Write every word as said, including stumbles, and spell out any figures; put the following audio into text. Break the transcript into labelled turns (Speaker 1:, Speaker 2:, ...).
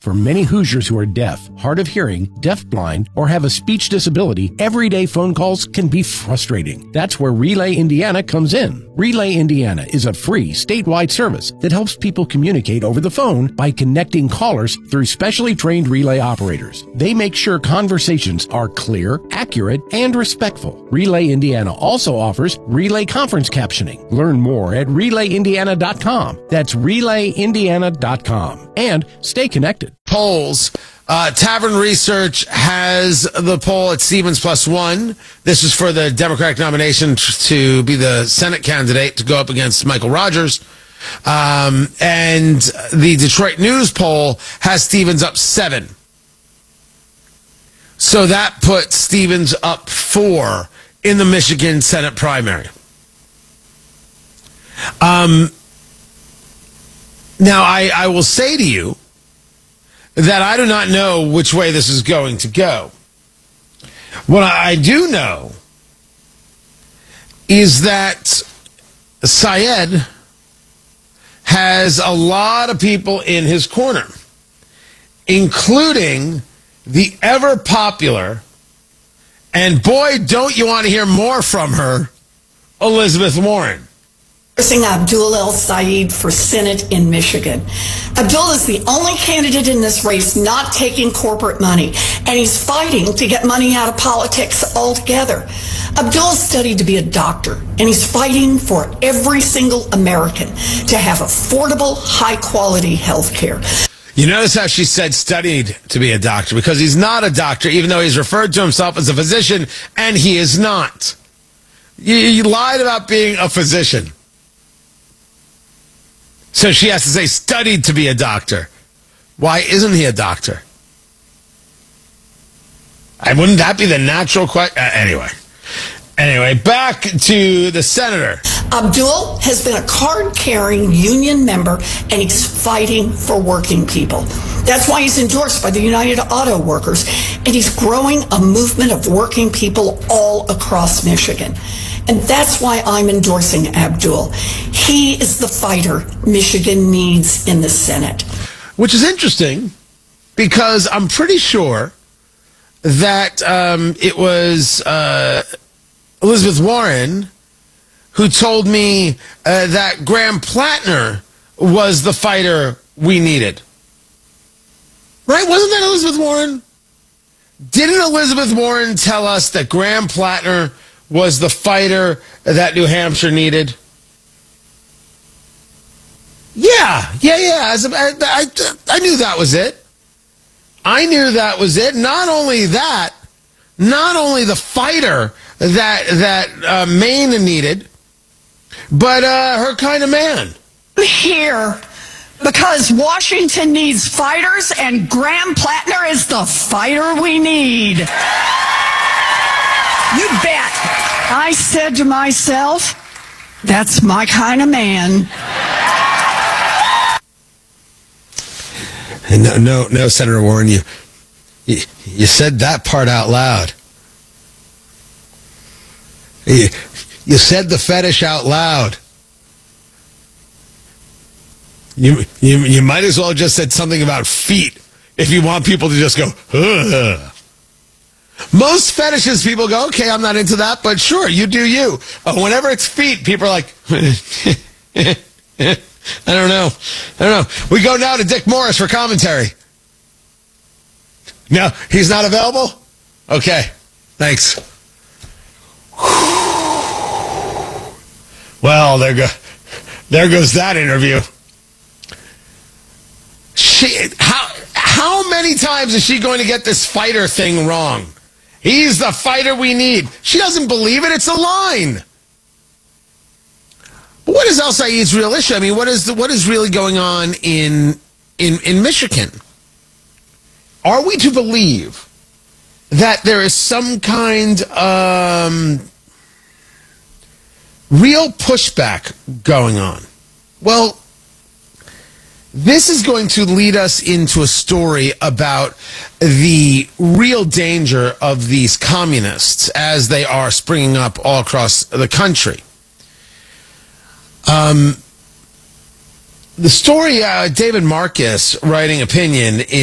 Speaker 1: For many Hoosiers who are deaf, hard of hearing, deafblind, or have a speech disability, everyday phone calls can be frustrating. That's where Relay Indiana comes in. Relay Indiana is a free statewide service that helps people communicate over the phone by connecting callers through specially trained relay operators. They make sure conversations are clear, accurate, and respectful. Relay Indiana also offers relay conference captioning. Learn more at relay indiana dot com. That's relay indiana dot com. And stay connected.
Speaker 2: Polls. Uh, Tavern Research has the poll at Stevens plus one. This is for the Democratic nomination to be the Senate candidate to go up against Michael Rogers. Um, and the Detroit News poll has Stevens up seven. So that puts Stevens up four in the Michigan Senate primary. Um, now, I, I will say to you that I do not know which way this is going to go. What I do know is that Syed has a lot of people in his corner, including the ever popular, and boy, don't you want to hear more from her, Elizabeth Warren.
Speaker 3: Abdul El-Sayed for Senate in Michigan. Abdul is the only candidate in this race not taking corporate money, and he's fighting to get money out of politics altogether. Abdul studied to be a doctor, and he's fighting for every single American to have affordable, high-quality health care.
Speaker 2: You notice how she said studied to be a doctor, because he's not a doctor, even though he's referred to himself as a physician, and he is not. You, you lied about being a physician. So she has to say studied to be a doctor. Why isn't he a doctor? And wouldn't that be the natural question? Uh, anyway. Anyway, back to the senator.
Speaker 3: Abdul has been a card-carrying union member, and he's fighting for working people. That's why he's endorsed by the United Auto Workers, and he's growing a movement of working people all across Michigan. And that's why I'm endorsing Abdul. He is the fighter Michigan needs in the Senate.
Speaker 2: Which is interesting, because I'm pretty sure that um, it was uh, Elizabeth Warren who told me uh, that Graham Plattner was the fighter we needed. Right? Wasn't that Elizabeth Warren? Didn't Elizabeth Warren tell us that Graham Plattner was the fighter that New Hampshire needed? Yeah, yeah, yeah. As a, I, I, I knew that was it. I knew that was it. Not only that, not only the fighter that that uh, Maine needed, but uh, her kind of man.
Speaker 4: Here, because Washington needs fighters, and Graham Plattner is the fighter we need. You bet. I said to myself, that's my kind of man.
Speaker 2: No, no, no, Senator Warren, you, you, you said that part out loud. You, you said the fetish out loud. You, you, you might as well have just said something about feet if you want people to just go, ugh. Most fetishes, people go, okay, I'm not into that, but sure, you do you. Uh, whenever it's feet, people are like, I don't know. I don't know. We go now to Dick Morris for commentary. No, he's not available? Okay, thanks. Well, there go, there goes that interview. She, how, how many times is she going to get this fighter thing wrong? He's the fighter we need. She doesn't believe it. It's a line. But what is El-Sayed's real issue? I mean, what is the, what is really going on in in in Michigan? Are we to believe that there is some kind of um, real pushback going on? Well, this is going to lead us into a story about the real danger of these communists as they are springing up all across the country. Um, the story, uh, David Marcus, writing opinion,